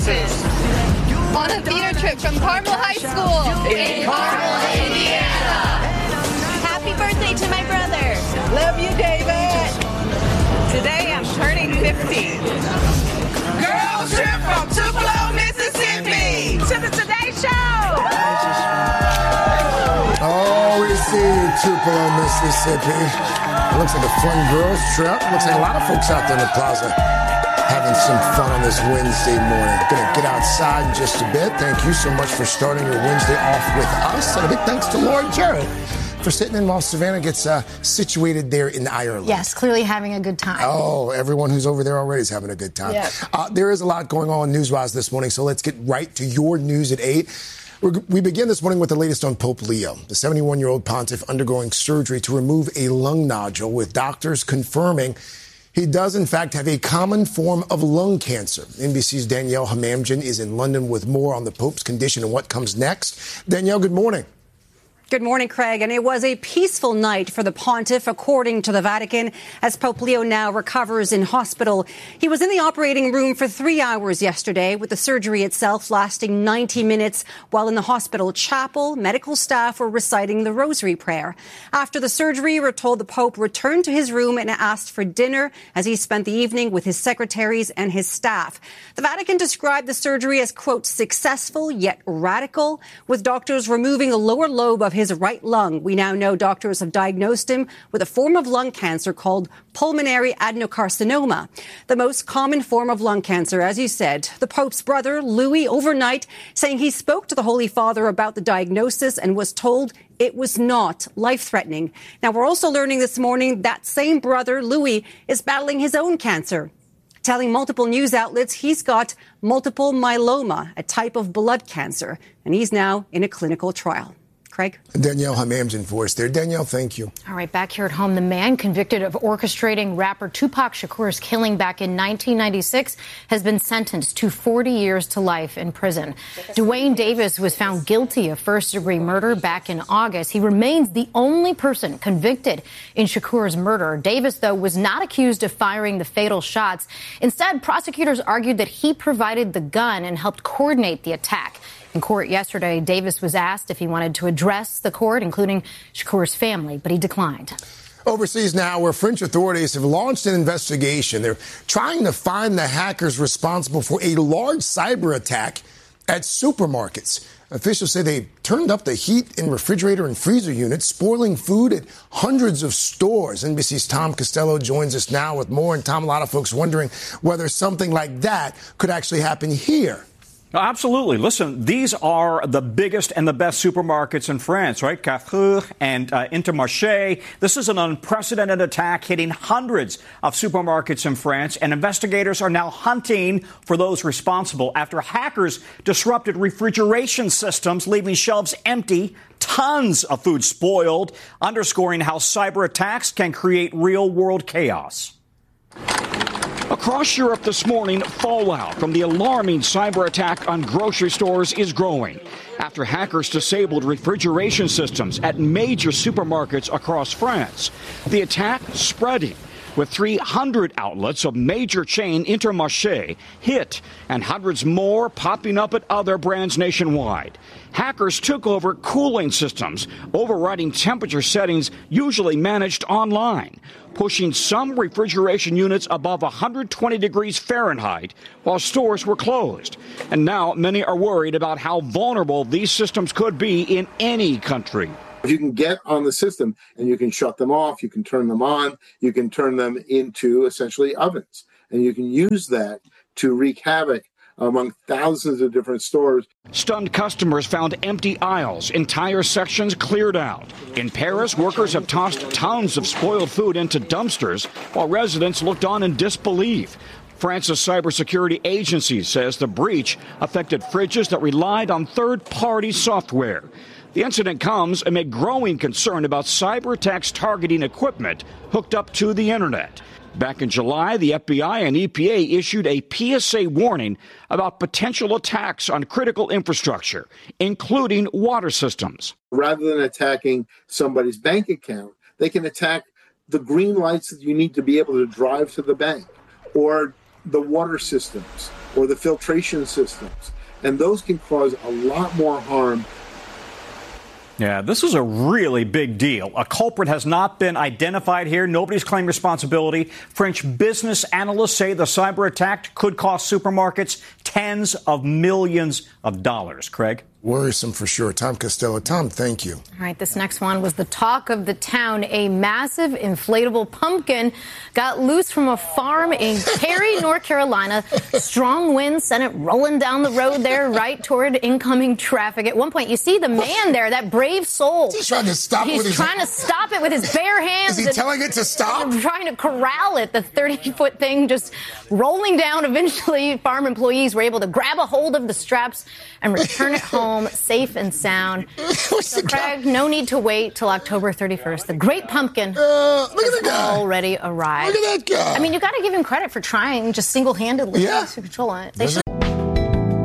Massachusetts. On a theater trip from Carmel High School in Carmel, Indiana. Happy birthday to my brother. Love you, David. Today I'm turning 50. Girls trip from Tupelo, Mississippi to the Today Show. Oh, we see Tupelo, Mississippi. It looks like a fun girls trip. Looks like a lot of folks out there in the plaza having some fun on this Wednesday morning. Gonna get outside in just a bit. Thank you so much for starting your Wednesday off with us. And a big thanks to Laura Jarrett for sitting in while Savannah gets situated there in Ireland. Yes, clearly having a good time. Oh, everyone who's over there already is having a good time. Yep. There is a lot going on news-wise this morning, so let's get right to your news at 8. We begin this morning with the latest on Pope Leo, the 71-year-old pontiff undergoing surgery to remove a lung nodule, with doctors confirming he does, in fact, have a common form of lung cancer. NBC's Danielle Hamamdjian is in London with more on the Pope's condition and what comes next. Danielle, good morning. Good morning, Craig. And it was a peaceful night for the pontiff, according to the Vatican, as Pope Leo now recovers in hospital. He was in the operating room for 3 hours yesterday, with the surgery itself lasting 90 minutes, while in the hospital chapel, medical staff were reciting the Rosary Prayer. After the surgery, we're told the Pope returned to his room and asked for dinner as he spent the evening with his secretaries and his staff. The Vatican described the surgery as, quote, successful yet radical, with doctors removing the lower lobe of his right lung. We now know doctors have diagnosed him with a form of lung cancer called pulmonary adenocarcinoma, the most common form of lung cancer, as you said. The Pope's brother, Louis, overnight saying he spoke to the Holy Father about the diagnosis and was told it was not life-threatening. Now, we're also learning this morning that same brother, Louis, is battling his own cancer, telling multiple news outlets he's got multiple myeloma, a type of blood cancer, and he's now in a clinical trial. Craig? Danielle Hamamdjian for us there. Danielle, thank you. All right, back here at home, the man convicted of orchestrating rapper Tupac Shakur's killing back in 1996 has been sentenced to 40 years to life in prison. Dwayne Davis was found guilty of first-degree murder back in August. He remains the only person convicted in Shakur's murder. Davis, though, was not accused of firing the fatal shots. Instead, prosecutors argued that he provided the gun and helped coordinate the attack. In court yesterday, Davis was asked if he wanted to address the court, including Shakur's family, but he declined. Overseas now, where French authorities have launched an investigation. They're trying to find the hackers responsible for a large cyber attack at supermarkets. Officials say they turned up the heat in refrigerator and freezer units, spoiling food at hundreds of stores. NBC's Tom Costello joins us now with more. And Tom, a lot of folks wondering whether something like that could actually happen here. Absolutely. Listen, these are the biggest and the best supermarkets in France, right? Carrefour and Intermarché. This is an unprecedented attack hitting hundreds of supermarkets in France, and investigators are now hunting for those responsible after hackers disrupted refrigeration systems, leaving shelves empty, tons of food spoiled, underscoring how cyber attacks can create real-world chaos. Across Europe this morning, fallout from the alarming cyber attack on grocery stores is growing after hackers disabled refrigeration systems at major supermarkets across France. The attack spreading, with 300 outlets of major chain Intermarché hit and hundreds more popping up at other brands nationwide. Hackers took over cooling systems, overriding temperature settings usually managed online, pushing some refrigeration units above 120 degrees Fahrenheit while stores were closed. And now many are worried about how vulnerable these systems could be in any country. You can get on the system and you can shut them off, you can turn them on, you can turn them into essentially ovens, and you can use that to wreak havoc among thousands of different stores. Stunned customers found empty aisles, entire sections cleared out. In Paris, workers have tossed tons of spoiled food into dumpsters while residents looked on in disbelief. France's cybersecurity agency says the breach affected fridges that relied on third-party software. The incident comes amid growing concern about cyber attacks targeting equipment hooked up to the internet. Back in July, the FBI and EPA issued a PSA warning about potential attacks on critical infrastructure, including water systems. Rather than attacking somebody's bank account, they can attack the green lights that you need to be able to drive to the bank, or the water systems, or the filtration systems. And those can cause a lot more harm. Yeah, this is a really big deal. A culprit has not been identified here. Nobody's claimed responsibility. French business analysts say the cyber attack could cost supermarkets tens of millions of dollars. Craig? Worrisome for sure. Tom Costello. Tom, thank you. All right, this next one was the talk of the town. A massive inflatable pumpkin got loose from a farm in Cary, North Carolina. Strong winds sent it rolling down the road there right toward incoming traffic. At one point, you see the man there, that brave soul. He's trying to stop it with his... He's trying to stop it with his bare hands. Is he telling it to stop? Trying to corral it. The 30-foot thing just rolling down. Eventually, farm employees were able to grab a hold of the straps and return it home safe and sound. So, Craig, no need to wait till October 31st. The great pumpkin has already arrived. Look at that guy. I mean, you got to give him credit for trying just single-handedly to control it.